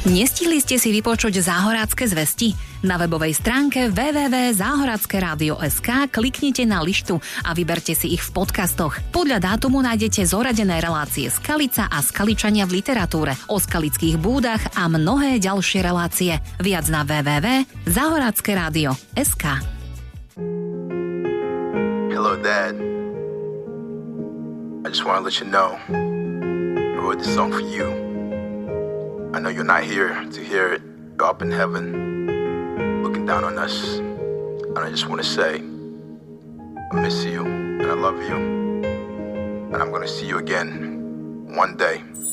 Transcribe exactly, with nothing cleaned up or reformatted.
Nestihli ste si vypočuť záhorácké zvesti? Na webovej stránke w w w bodka záhoracké rádio bodka es ká kliknite na lištu a vyberte si ich v podcastoch. Podľa dátumu nájdete zoradené relácie Skalica a Skaličania v literatúre, o skalických búdach a mnohé ďalšie relácie. Viac na w w w bodka záhoracké rádio bodka es ká. Hello, Dad. I just want to let you know I wrote this song for you. I know you're not here to hear it. You're up in heaven, looking down on us. And I just want to say, I miss you, and I love you. And I'm going to see you again one day.